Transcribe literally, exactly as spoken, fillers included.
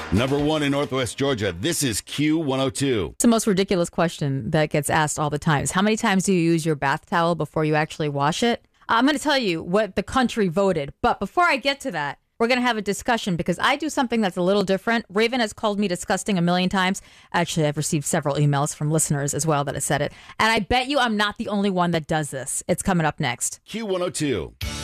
Number one in Northwest Georgia. This is Q one oh two. It's the most ridiculous question that gets asked all the time. Is how many times do you use your bath towel before you actually wash it? I'm going to tell you what the country voted. But before I get to that, we're going to have a discussion because I do something that's a little different. Raven has called me disgusting a million times. Actually, I've received several emails from listeners as well that have said it. And I bet you I'm not the only one that does this. It's coming up next. Q one oh two.